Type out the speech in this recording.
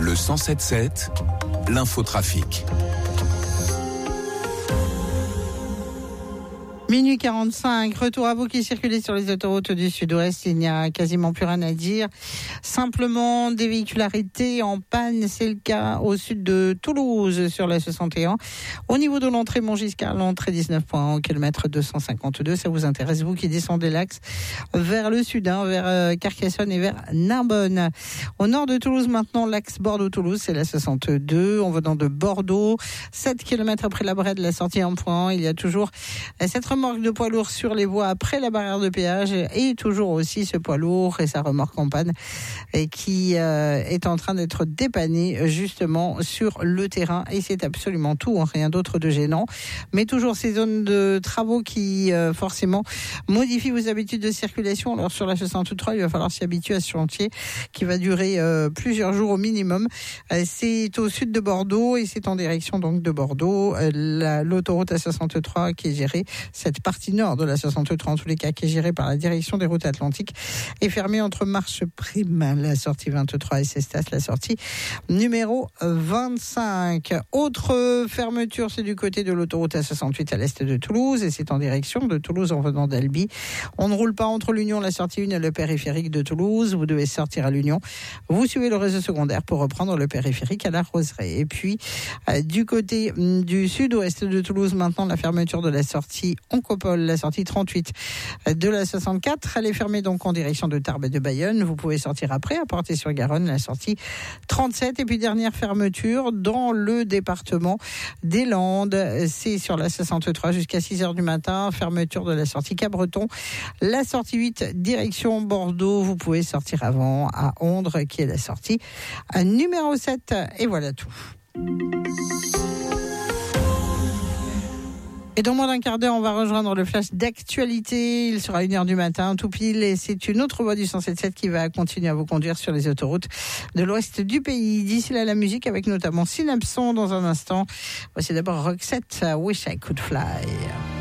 Le 107.7, l'infotrafic. Minuit 45, retour à vous qui circulez sur les autoroutes du sud-ouest. Il n'y a quasiment plus rien à dire. Simplement des véhicularités en panne. C'est le cas au sud de Toulouse sur la 61. Au niveau de l'entrée Montgiscard, l'entrée 19.1 au kilomètre 252. Ça vous intéresse, vous qui descendez l'axe vers le sud, vers Carcassonne et vers Narbonne. Au nord de Toulouse maintenant, l'axe Bordeaux-Toulouse, c'est la 62. En venant de Bordeaux, 7 km après la Brède, la sortie 1.1. Il y a toujours cette remorque de poids lourd sur les voies après la barrière de péage et toujours aussi ce poids lourd et sa remorque en panne et qui est en train d'être dépanné justement sur le terrain et c'est absolument tout, rien d'autre de gênant, mais toujours ces zones de travaux qui forcément modifient vos habitudes de circulation. Alors sur la 63, il va falloir s'y habituer à ce chantier qui va durer plusieurs jours au minimum. C'est au sud de Bordeaux et c'est en direction donc de Bordeaux, l'autoroute A63 qui est gérée, cette partie nord de la 63 en tous les cas, qui est gérée par la direction des routes atlantiques, est fermée entre Marche Prime, la sortie 23 et Cestas, la sortie numéro 25. Autre fermeture, c'est du côté de l'autoroute A68 à l'est de Toulouse et c'est en direction de Toulouse en venant d'Albi. On ne roule pas entre l'Union, la sortie 1 et le périphérique de Toulouse. Vous devez sortir à l'Union. Vous suivez le réseau secondaire pour reprendre le périphérique à la Roseraie. Et puis, du côté du sud-ouest de Toulouse, maintenant la fermeture de la sortie Oncopole, la sortie 38 de la 64. Elle est fermée donc en direction de Tarbes et de Bayonne. Vous pouvez sortir après à Portée-sur-Garonne, la sortie 37. Et puis dernière fermeture dans le département des Landes. C'est sur la 63 jusqu'à 6h du matin. Fermeture de la sortie Cabreton. La sortie 8, direction Bordeaux. Vous pouvez sortir avant à Ondres, qui est la sortie numéro 7. Et voilà tout. Et dans moins d'un quart d'heure, on va rejoindre le flash d'actualité. Il sera 1h du matin, tout pile. Et c'est une autre voie du 107.7 qui va continuer à vous conduire sur les autoroutes de l'ouest du pays. D'ici là, la musique avec notamment Synapson dans un instant. Voici d'abord Roxette, Wish I Could Fly.